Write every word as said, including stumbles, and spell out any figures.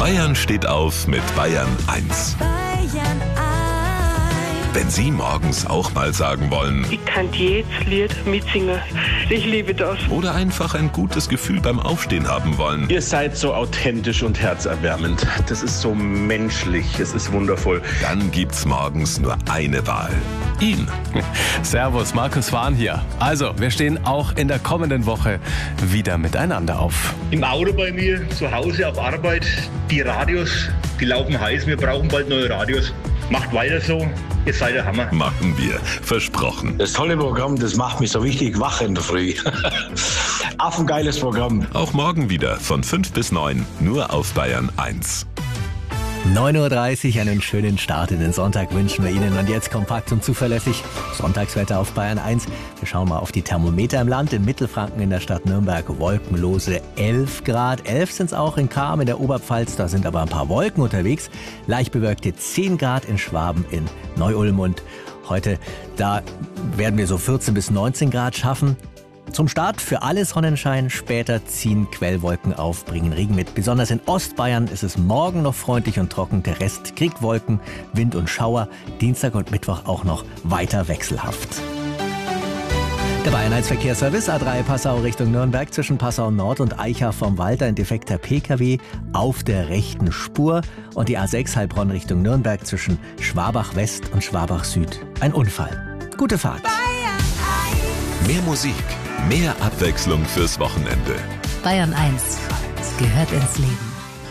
Bayern steht auf mit Bayern eins. Bayern eins. Wenn Sie morgens auch mal sagen wollen Ich kann jedes Lied mitsingen. Ich liebe das. oder einfach ein gutes Gefühl beim Aufstehen haben wollen, Ihr seid so authentisch und herzerwärmend. Das ist so menschlich. Es ist wundervoll. dann gibt's morgens nur eine Wahl. Ihn. Servus, Markus Wahn hier. Also, wir stehen auch in der kommenden Woche wieder miteinander auf. Im Auto bei mir, zu Hause, auf Arbeit. Die Radios, die laufen heiß. Wir brauchen bald neue Radios. Macht weiter so. Ihr seid der Hammer. Machen wir. Versprochen. Das tolle Programm, das macht mich so richtig wach in der Früh. Affengeiles Programm. Auch morgen wieder von fünf bis neun, nur auf Bayern eins. neun Uhr dreißig, einen schönen Start in den Sonntag wünschen wir Ihnen. Und jetzt kompakt und zuverlässig Sonntagswetter auf Bayern eins. Wir schauen mal auf die Thermometer im Land. In Mittelfranken in der Stadt Nürnberg wolkenlose elf Grad. elf sind es auch in Cham in der Oberpfalz. Da sind aber ein paar Wolken unterwegs. Leicht bewölkte zehn Grad in Schwaben in Neu-Ulm. Und heute, da werden wir so vierzehn bis neunzehn Grad schaffen. Zum Start für alle Sonnenschein, später ziehen Quellwolken auf, bringen Regen mit. Besonders in Ostbayern ist es morgen noch freundlich und trocken. Der Rest kriegt Wolken, Wind und Schauer. Dienstag und Mittwoch auch noch weiter wechselhaft. Der Bayern eins Verkehrsservice A drei Passau Richtung Nürnberg zwischen Passau Nord und Eichach vom Walter ein defekter P K W auf der rechten Spur. Und die A sechs Heilbronn Richtung Nürnberg zwischen Schwabach West und Schwabach Süd. Ein Unfall. Gute Fahrt. Mehr Musik, mehr Abwechslung fürs Wochenende. Bayern eins gehört ins Leben.